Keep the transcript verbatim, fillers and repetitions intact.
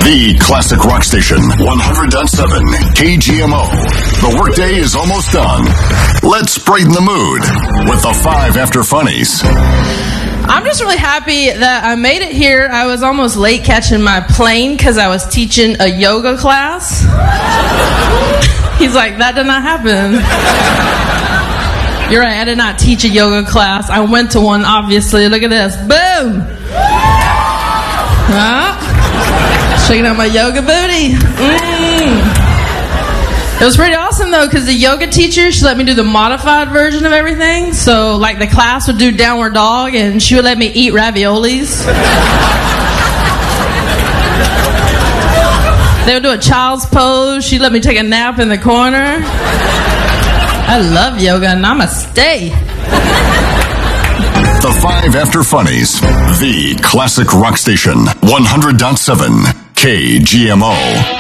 The Classic Rock Station, one hundred point seven K G M O. The workday is almost done. Let's brighten the mood with the five after funnies. I'm just really happy that I made it here. I was almost late catching my plane because I was teaching a yoga class. He's like, that did not happen. You're right, I did not teach a yoga class. I went to one, obviously. Look at this. Boom! Huh? Shaking out my yoga booty. Mm. It was pretty awesome, though, because the yoga teacher, she let me do the modified version of everything. So, like, the class would do downward dog, and she would let me eat raviolis. They would do a child's pose. She'd let me take a nap in the corner. I love yoga. Namaste. The five after funnies. The Classic Rock Station, one hundred point seven K G M O.